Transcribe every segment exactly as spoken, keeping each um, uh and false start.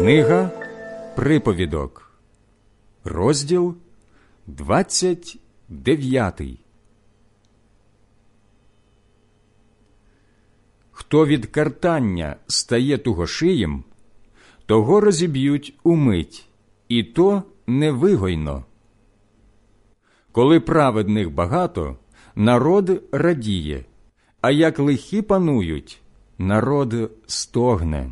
Книга Приповідок, розділ двадцять дев'ятий. Хто від картання стає тугошиєм, того розіб'ють умить, і то невигойно. Коли праведних багато, народ радіє, а як лихі панують, народ стогне.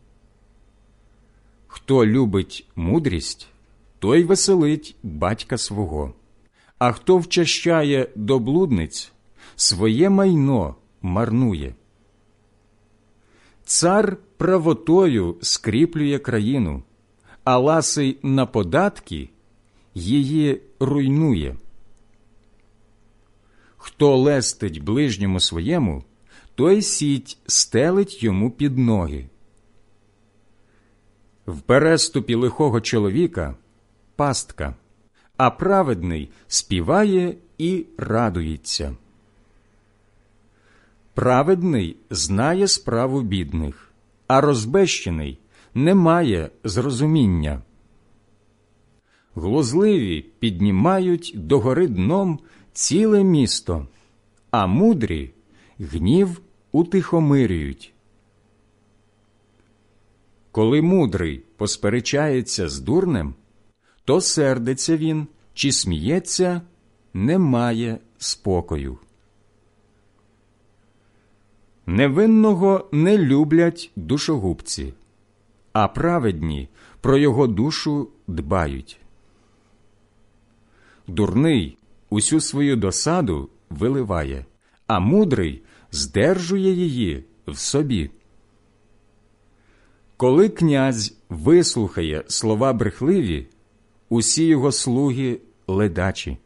Хто любить мудрість, той веселить батька свого, а хто вчащає до блудниць, своє майно марнує. Цар правотою скріплює країну, а ласий на податки її руйнує. Хто лестить ближньому своєму, той сіть стелить йому під ноги. В переступі лихого чоловіка пастка, а праведний співає і радується. Праведний знає справу бідних, а розбещений не має зрозуміння. Глузливі піднімають догори дном ціле місто, а мудрі гнів утихомирюють. Коли мудрий посперечається з дурнем, то сердиться він чи сміється, не має спокою. Невинного не люблять душогубці, а праведні про його душу дбають. Дурний усю свою досаду виливає, а мудрий здержує її в собі. Коли князь вислухає слова брехливі, усі його слуги ледачі.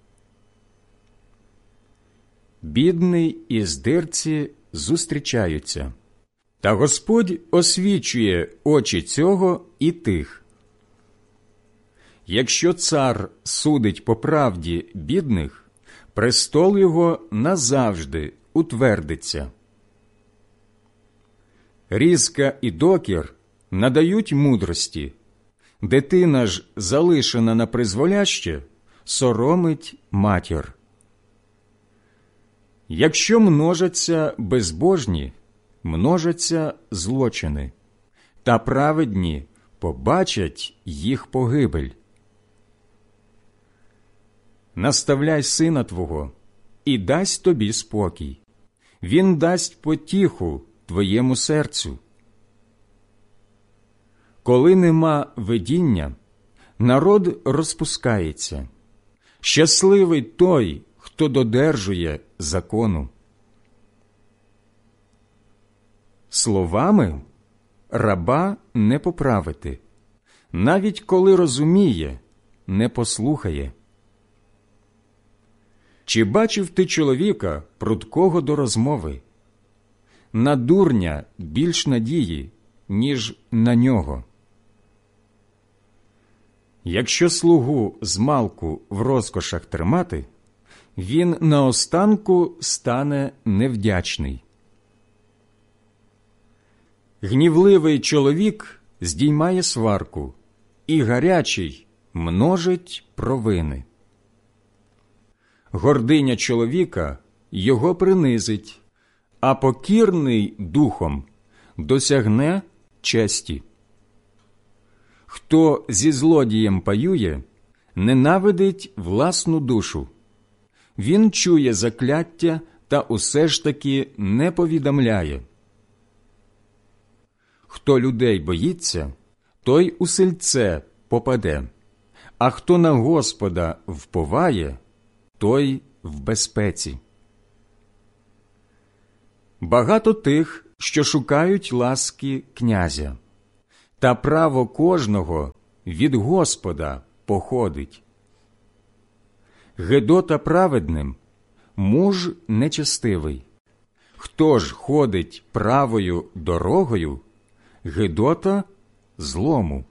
Бідний і здирці зустрічаються, та Господь освічує очі цього і тих. Якщо цар судить по правді бідних, престол його назавжди утвердиться. Різка і докір надають мудрості, дитина ж, залишена на призволяще, соромить матір. Якщо множаться безбожні, множаться злочини, та праведні побачать їх погибель. Наставляй сина твого, і дасть тобі спокій. Він дасть потіху твоєму серцю. Коли нема видіння, народ розпускається. Щасливий той, хто додержує закону. Словами раба не поправити, навіть коли розуміє, не послухає. Чи бачив ти чоловіка, прудкого до розмови? На дурня більш надії, ніж на нього. Якщо слугу змалку в розкошах тримати, він наостанку стане невдячний. Гнівливий чоловік здіймає сварку, і гарячий множить провини. Гординя чоловіка його принизить, а покірний духом досягне честі. Хто зі злодієм паює, ненавидить власну душу. Він чує закляття та усе ж таки не повідомляє. Хто людей боїться, той у сильце попаде, а хто на Господа вповає, той в безпеці. Багато тих, що шукають ласки князя, та право кожного від Господа походить. Гидота праведним – муж нечестивий. Хто ж ходить правою дорогою, гидота злому.